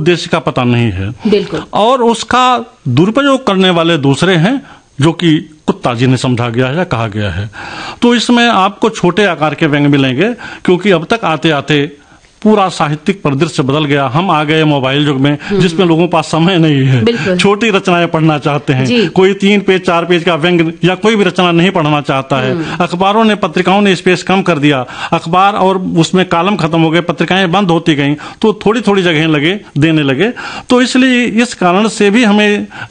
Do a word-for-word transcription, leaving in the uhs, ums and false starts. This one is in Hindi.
उद्देश्य का पता नहीं है। बिल्कुल। और उसका दुरुपयोग करने वाले दूसरे हैं, जो कि कुत्ता जिन्हें समझा गया है या कहा गया है। तो इसमें आपको छोटे आकार के व्यंग मिलेंगे, क्योंकि अब तक आते आते पूरा साहित्यिक परिदृश्य बदल गया। हम आ गए मोबाइल युग में, जिसमें लोगों के पास समय नहीं है, छोटी रचनाएं पढ़ना चाहते हैं। कोई तीन पेज चार पेज का व्यंग या कोई भी रचना नहीं पढ़ना चाहता है। अखबारों ने, पत्रिकाओं ने स्पेस कम कर दिया, अखबार और उसमें कॉलम खत्म हो गए, पत्रिकाएं बंद होती गईं, तो थोड़ी थोड़ी जगह लगे देने लगे। तो इसलिए इस कारण से भी हमें